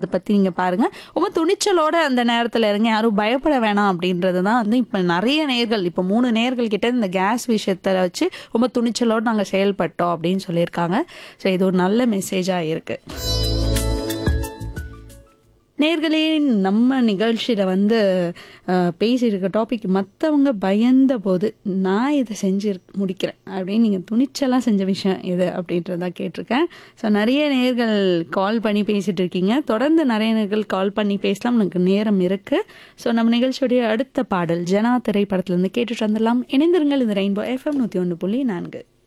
அப்படின்றத பற்றி நீங்கள் பாருங்கள். ரொம்ப துணிச்சலோட அந்த நேரத்தில் இருங்க, யாரும் பயப்பட வேணாம் அப்படின்றது தான் வந்து இப்போ நிறைய நேர்கள், இப்போ 3 நேர்கள் கிட்ட இந்த கேஸ் விஷயத்தை வச்சு ரொம்ப துணிச்சலோடு நாங்கள் செயல்பட்டோம் அப்படின்னு சொல்லியிருக்காங்க. ஸோ இது ஒரு நல்ல மெசேஜாக இருக்குது. நேர்களே, நம்ம நிகழ்ச்சியில் வந்து பேசியிருக்க டாபிக் மற்றவங்க பயந்த போது நான் இதை செஞ்சு முடிக்கிறேன் அப்படின்னு நீங்கள் துணிச்சலாக செஞ்ச விஷயம் எது அப்படின்றதான் கேட்டிருக்கேன். ஸோ நிறைய நேர்கள் கால் பண்ணி பேசிகிட்டு இருக்கீங்க. தொடர்ந்து நிறைய நேர்கள் கால் பண்ணி பேசலாம், எனக்கு நேரம் இருக்குது. ஸோ நம்ம நிகழ்ச்சியுடைய அடுத்த பாடல் ஜனா திரைப்படத்துலேருந்து கேட்டுட்டு வந்துடலாம். இணைந்திருங்கள், இது ரெயின்போ FM 101.4.